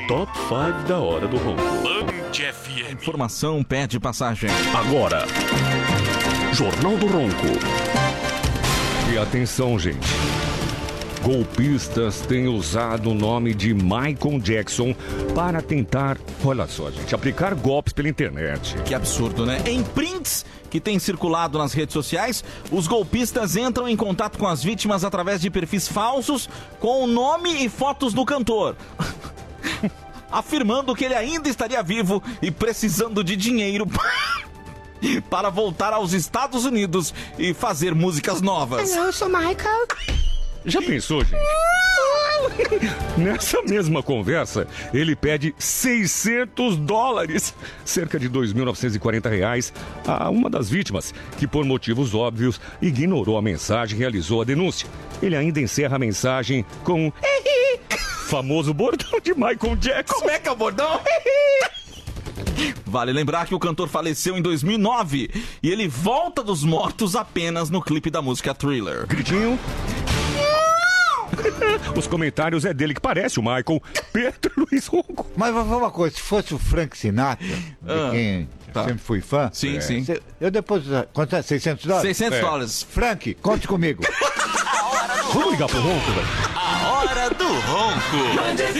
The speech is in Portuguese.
Top 5 da Hora do Ronco. Band FM. Informação pede passagem. Agora, Jornal do Ronco. E atenção, gente. Golpistas têm usado o nome de Michael Jackson para tentar, olha só, gente, aplicar golpes pela internet. Que absurdo, né? Em prints que têm circulado nas redes sociais, os golpistas entram em contato com as vítimas através de perfis falsos com o nome e fotos do cantor. Afirmando que ele ainda estaria vivo e precisando de dinheiro para voltar aos Estados Unidos e fazer músicas novas. Eu sou Michael. Já pensou, gente? Nessa mesma conversa, ele pede $600, cerca de R$2.940, a uma das vítimas, que por motivos óbvios ignorou a mensagem e realizou a denúncia. Ele ainda encerra a mensagem com famoso bordão de Michael Jackson. Como é que é o bordão? Vale lembrar que o cantor faleceu em 2009 e ele volta dos mortos apenas no clipe da música Thriller. Gritinho. Os comentários é dele que parece o Michael, Pedro Luiz Ronco. Mas vou falar uma coisa, se fosse o Frank Sinatra, de quem tá. sempre fui fã... Sim, sim. Eu depois... Quanto é? $600? $600. Frank, conte comigo. Vamos ligar pro Ronco, velho. A Hora do Ronco.